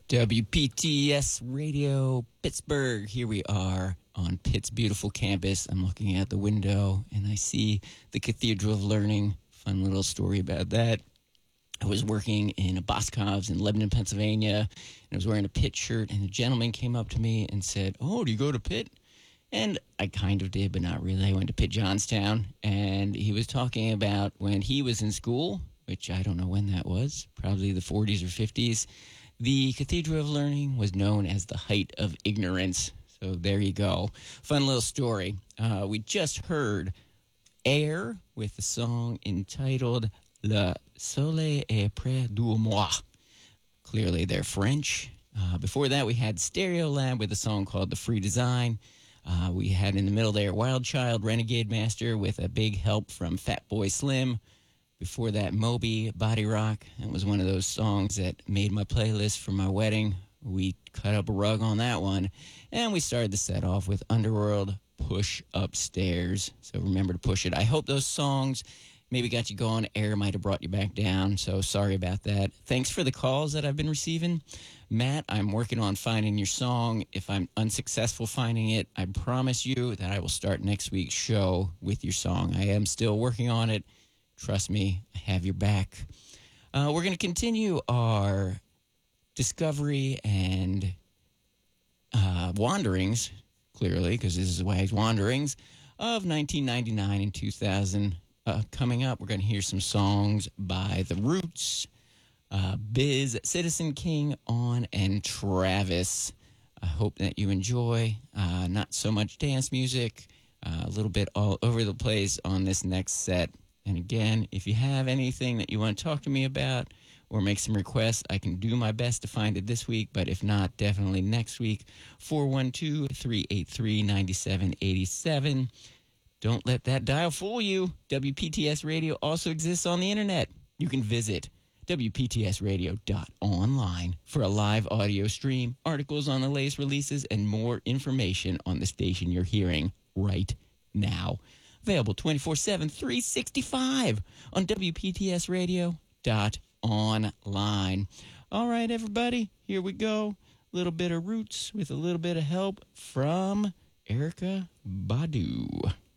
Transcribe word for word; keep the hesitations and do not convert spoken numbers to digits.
W P T S Radio Pittsburgh. Here we are on Pitt's beautiful campus. I'm looking out the window and I see the Cathedral of Learning. Fun little story about that. I was working in a Boscov's in Lebanon, Pennsylvania, and I was wearing a Pitt shirt, and a gentleman came up to me and said, "Oh, do you go to Pitt?" And I kind of did, but not really. I went to Pitt Johnstown, and he was talking about when he was in school, which I don't know when that was, probably the forties or fifties. The Cathedral of Learning was known as the height of ignorance. So there you go. Fun little story. Uh, we just heard Air with the song entitled Le Soleil est près de moi. Clearly they're French. Uh, before that, we had Stereolab with a song called The Free Design. Uh, we had in the middle there Wild Child, Renegade Master with a big help from Fatboy Slim. Before that, Moby, Body Rock. That was one of those songs that made my playlist for my wedding. We cut up a rug on that one. And we started the set off with Underworld, Push Upstairs. So remember to push it. I hope those songs maybe got you going. Air might have brought you back down. So sorry about that. Thanks for the calls that I've been receiving. Matt, I'm working on finding your song. If I'm unsuccessful finding it, I promise you that I will start next week's show with your song. I am still working on it. Trust me, I have your back. Uh, we're going to continue our discovery and uh, wanderings, clearly, because this is Wag's Wanderings, of nineteen ninety-nine and two thousand. Uh, coming up, we're going to hear some songs by The Roots, uh, Biz, Citizen King, On, and Travis. I hope that you enjoy. Uh, not so much dance music, uh, a little bit all over the place on this next set. And again, if you have anything that you want to talk to me about or make some requests, I can do my best to find it this week. But if not, definitely next week. four one two, three eight three, nine seven eight seven. Don't let that dial fool you. W P T S Radio also exists on the internet. You can visit W P T S radio dot online for a live audio stream, articles on the latest releases, and more information on the station you're hearing right now. Available twenty-four seven, three sixty-five on W P T S radio dot online. All right, everybody, here we go. A little bit of Roots with a little bit of help from Erykah Badu.